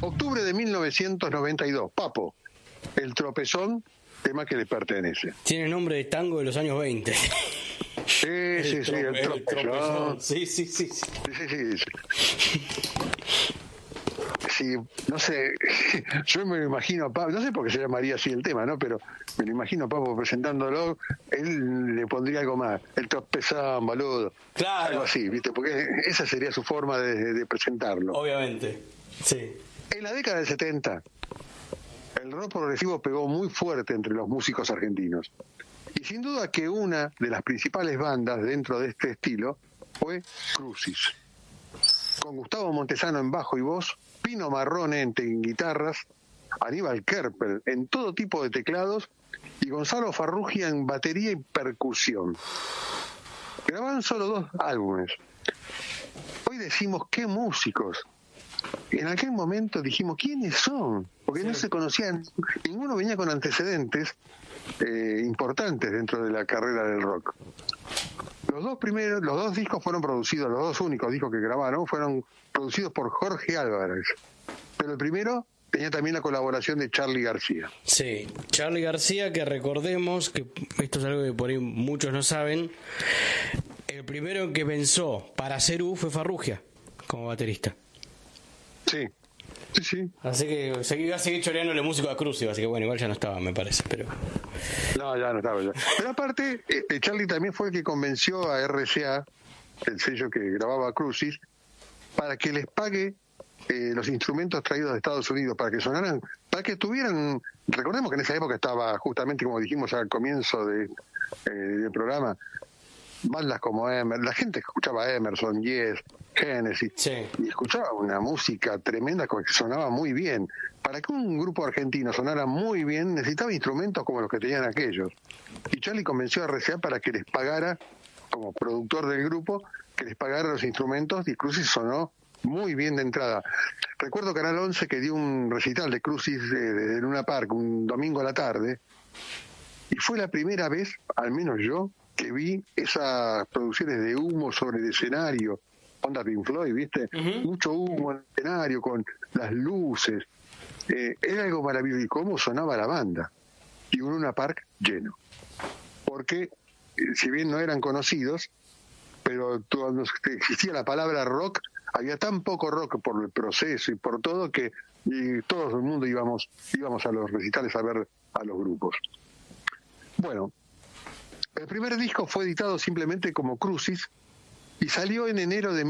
Octubre de 1992, Papo, El Tropezón, tema que le pertenece. Tiene nombre de tango de los años 20. Sí, el Tropezón. Sí. Sí. Sí, no sé, yo me lo imagino a Papo, no sé por qué se llamaría así el tema, ¿no? Pero me lo imagino a Papo presentándolo, él le pondría algo más, el tropezón, boludo. Claro. Algo así, ¿viste? Porque esa sería su forma de presentarlo. Obviamente, sí. En la década del 70, el rock progresivo pegó muy fuerte entre los músicos argentinos. Y sin duda que una de las principales bandas dentro de este estilo fue Crucis. Con Gustavo Montesano en bajo y voz, Pino Marrone en guitarras, Aníbal Kerper en todo tipo de teclados y Gonzalo Farrugia en batería y percusión. Grabaron solo 2 álbumes. Hoy decimos, ¿qué músicos? En aquel momento dijimos, ¿quiénes son? Porque no se conocían, ninguno venía con antecedentes importantes dentro de la carrera del rock. Los 2 discos fueron producidos, los 2 únicos discos que grabaron fueron producidos por Jorge Álvarez. Pero el primero tenía también la colaboración de Charly García. Sí, Charly García, que recordemos, que esto es algo que por ahí muchos no saben, el primero que pensó para hacer fue Farrugia, como baterista. Sí. Así que iba a seguir choreándole músico a Crucis, así que bueno, igual ya no estaba, me parece, pero... No, ya no estaba ya. Pero aparte, Charly también fue el que convenció a RCA, el sello que grababa Crucis, para que les pague los instrumentos traídos de Estados Unidos, para que sonaran, para que tuvieran... Recordemos que en esa época estaba, justamente como dijimos al comienzo del programa, bandas como Emerson, la gente que escuchaba Emerson, Yes, Genesis, sí, y escuchaba una música tremenda que sonaba muy bien. Para que un grupo argentino sonara muy bien, necesitaba instrumentos como los que tenían aquellos. Y Charly convenció a RCA para que les pagara, como productor del grupo, que les pagara los instrumentos, y Crucis sonó muy bien de entrada. Recuerdo Canal 11 que dio un recital de Crucis en Luna Park un domingo a la tarde, y fue la primera vez, al menos yo, que vi esas producciones de humo sobre el escenario, onda Pink Floyd, ¿viste? Mucho humo en el escenario, con las luces. Era algo maravilloso. Y cómo sonaba la banda. Y un Luna Park lleno. Porque, si bien no eran conocidos, pero cuando existía la palabra rock, había tan poco rock por el proceso y por todo que todo el mundo íbamos a los recitales a ver a los grupos. Bueno, el primer disco fue editado simplemente como Crucis y salió en enero de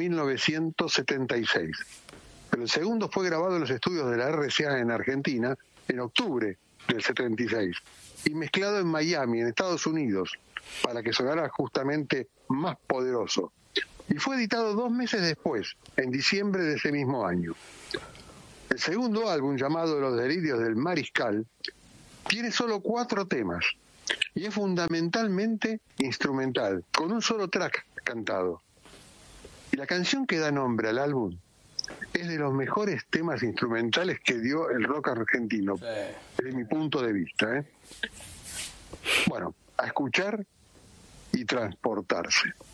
1976. Pero el segundo fue grabado en los estudios de la RCA en Argentina en octubre del 76 y mezclado en Miami, en Estados Unidos, para que sonara justamente más poderoso. Y fue editado 2 meses después, en diciembre de ese mismo año. El segundo álbum, llamado Los Delirios del Mariscal, tiene solo 4 temas y es fundamentalmente instrumental, con un solo track cantado. Y la canción que da nombre al álbum es de los mejores temas instrumentales que dio el rock argentino, desde mi punto de vista. Bueno, a escuchar y transportarse.